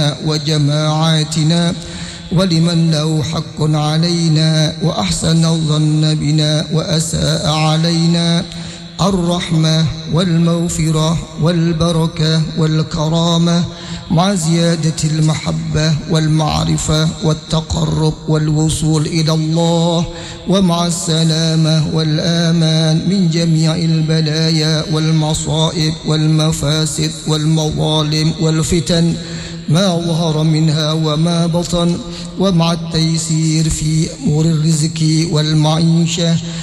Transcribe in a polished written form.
وجماعاتنا ولمن له حق علينا وأحسن الظن بنا وأساء علينا الرحمة والمغفرة والبركة والكرامة مع زيادة المحبة والمعرفة والتقرب والوصول إلى الله ومع السلامة والآمان من جميع البلايا والمصائب والمفاسد والمظالم والفتن ما ظهر منها وما بطن ومع التيسير في أمور الرزق والمعيشة